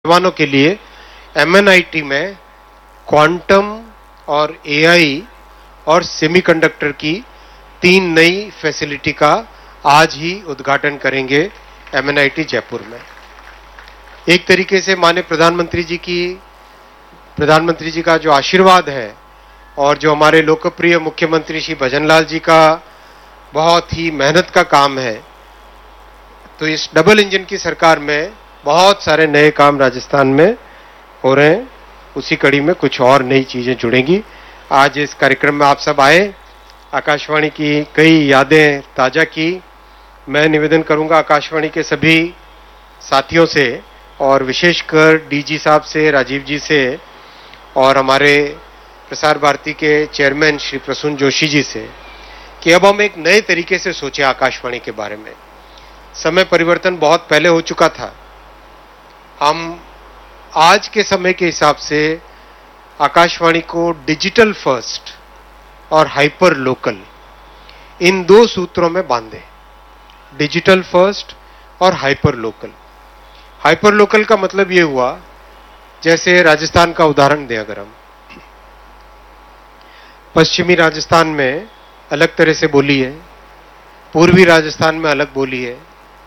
नौजवानों के लिए एमएनआईटी में क्वांटम और एआई और सेमीकंडक्टर की 3 नई फैसिलिटी का आज ही उद्घाटन करेंगे एमएनआईटी जयपुर में। एक तरीके से माननीय प्रधानमंत्री जी का जो आशीर्वाद है और जो हमारे लोकप्रिय मुख्यमंत्री श्री भजनलाल जी का बहुत ही मेहनत का काम है, तो इस डबल इंजन की सरकार में बहुत सारे नए काम राजस्थान में हो रहे हैं। उसी कड़ी में कुछ और नई चीजें जुड़ेंगी। आज इस कार्यक्रम में आप सब आए, आकाशवाणी की कई यादें ताजा की। मैं निवेदन करूंगा आकाशवाणी के सभी साथियों से और विशेषकर डीजी साहब से, राजीव जी से और हमारे प्रसार भारती के चेयरमैन श्री प्रसून जोशी जी से कि अब हम एक नए तरीके से सोचें आकाशवाणी के बारे में। समय परिवर्तन बहुत पहले हो चुका था। हम आज के समय के हिसाब से आकाशवाणी को डिजिटल फर्स्ट और हाइपर लोकल, इन 2 सूत्रों में बांधे। डिजिटल फर्स्ट और हाइपर लोकल। हाइपर लोकल का मतलब यह हुआ, जैसे राजस्थान का उदाहरण दें अगर हम, पश्चिमी राजस्थान में अलग तरह से बोली है, पूर्वी राजस्थान में अलग बोली है,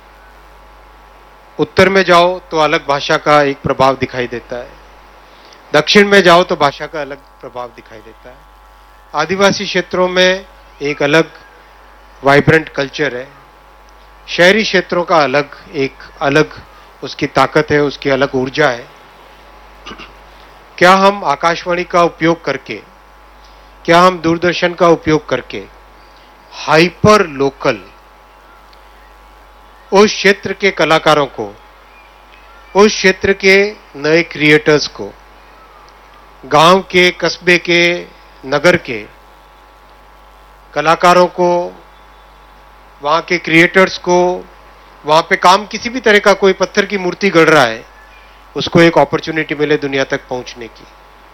उत्तर में जाओ तो अलग भाषा का एक प्रभाव दिखाई देता है, दक्षिण में जाओ तो भाषा का अलग प्रभाव दिखाई देता है, आदिवासी क्षेत्रों में एक अलग वाइब्रेंट कल्चर है, शहरी क्षेत्रों का अलग उसकी ताकत है, उसकी अलग ऊर्जा है। क्या हम आकाशवाणी का उपयोग करके, क्या हम दूरदर्शन का उपयोग करके हाइपर लोकल उस क्षेत्र के कलाकारों को, उस क्षेत्र के नए क्रिएटर्स को, गांव के, कस्बे के, नगर के कलाकारों को, वहां के क्रिएटर्स को, वहां पे काम किसी भी तरह का कोई पत्थर की मूर्ति गढ़ रहा है, उसको एक अपॉर्चुनिटी मिले दुनिया तक पहुंचने की।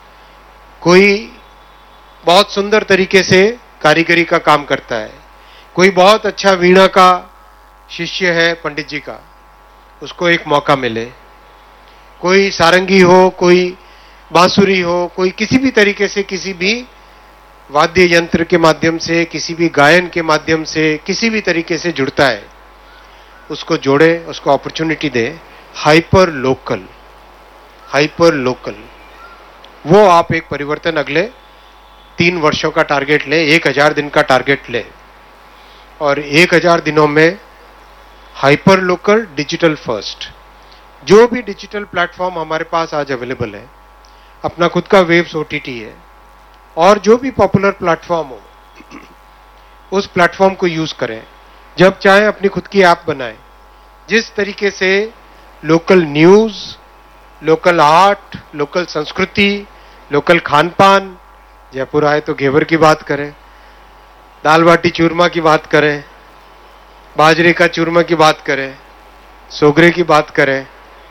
कोई बहुत सुंदर तरीके से कारीगरी का काम करता है, कोई बहुत अच्छा वीणा का शिष्य है पंडित जी का, उसको एक मौका मिले। कोई सारंगी हो, कोई बांसुरी हो, कोई किसी भी तरीके से, किसी भी वाद्य यंत्र के माध्यम से, किसी भी गायन के माध्यम से, किसी भी तरीके से जुड़ता है, उसको जोड़े, उसको अपॉर्चुनिटी दे। हाइपर लोकल, हाइपर लोकल, वो आप एक परिवर्तन अगले 3 वर्षों का टारगेट ले, 1000 दिन का टारगेट ले और 1000 दिनों में हाइपर लोकल, डिजिटल फर्स्ट। जो भी डिजिटल प्लेटफॉर्म हमारे पास आज अवेलेबल है, अपना खुद का वेव्स ओटीटी है और जो भी पॉपुलर प्लेटफॉर्म हो, उस प्लेटफॉर्म को यूज करें। जब चाहे अपनी खुद की ऐप बनाएं। जिस तरीके से local news, local art, local संस्कृति, लोकल खान पान, जयपुर आए तो घेवर की बात करें, दाल बाटी चूरमा की बात करें, बाजरे का चूरमा की बात करें, सोगरे की बात करें,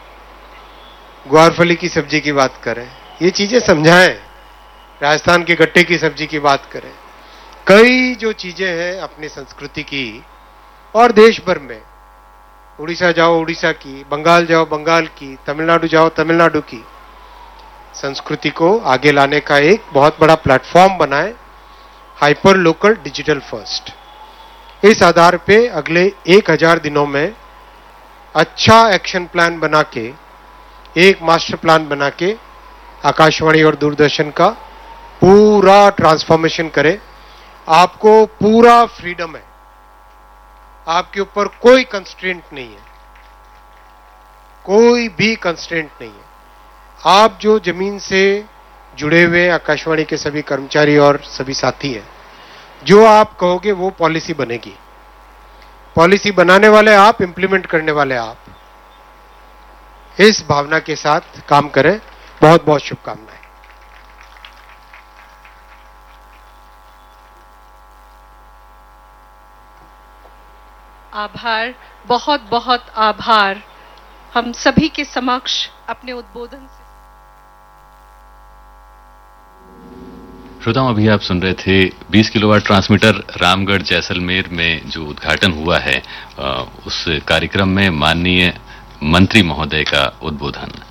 ग्वारफली की सब्जी की बात करें, ये चीजें समझाएं। राजस्थान के गट्टे की सब्जी की बात करें। कई जो चीजें हैं अपनी संस्कृति की और देश भर में, उड़ीसा जाओ उड़ीसा की, बंगाल जाओ बंगाल की, तमिलनाडु जाओ तमिलनाडु की, संस्कृति को आगे लाने का एक बहुत बड़ा प्लेटफॉर्म बनाए। Hyper local, digital first. इस आधार पे अगले 1000 दिनों में अच्छा एक्शन प्लान बना के, एक मास्टर प्लान बना के आकाशवाणी और दूरदर्शन का पूरा ट्रांसफॉर्मेशन करें। आपको पूरा फ्रीडम है, आपके ऊपर कोई कंस्ट्रेंट नहीं है, कोई भी कंस्ट्रेंट नहीं है। आप जो जमीन से जुड़े हुए आकाशवाणी के सभी कर्मचारी और सभी साथी हैं, जो आप कहोगे वो पॉलिसी बनेगी। पॉलिसी बनाने वाले आप, इंप्लीमेंट करने वाले आप। इस भावना के साथ काम करें। बहुत बहुत शुभकामनाएं। आभार, बहुत बहुत आभार। हम सभी के समक्ष अपने उद्बोधन से। श्रोताओं, अभी आप सुन रहे थे 20 किलोवाट ट्रांसमीटर रामगढ़ जैसलमेर में जो उद्घाटन हुआ है, उस कार्यक्रम में माननीय मंत्री महोदय का उद्बोधन।